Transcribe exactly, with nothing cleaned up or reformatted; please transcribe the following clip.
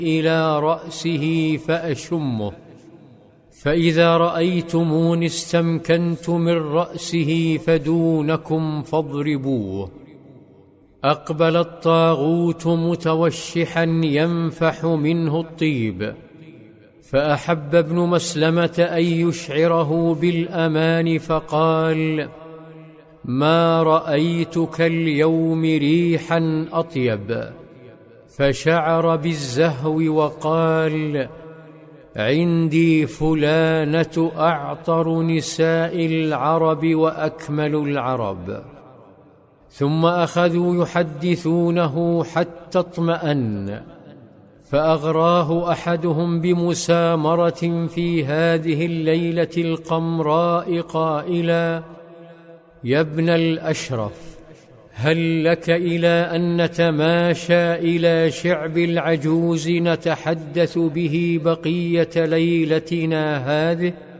إلى رأسه فأشمه، فإذا رأيتموني استمكنت من رأسه فدونكم فاضربوه. أقبل الطاغوت متوشحا ينفح منه الطيب، فأحب ابن مسلمة أن يشعره بالأمان فقال: ما رأيتك اليوم ريحا أطيب، فشعر بالزهو وقال: عندي فلانة أعطر نساء العرب وأكمل العرب. ثم أخذوا يحدثونه حتى اطمأن، فأغراه أحدهم بمسامرة في هذه الليلة القمراء قائلا: يا ابن الأشرف، هل لك إلى أن نتماشى إلى شعب العجوز نتحدث به بقية ليلتنا هذه؟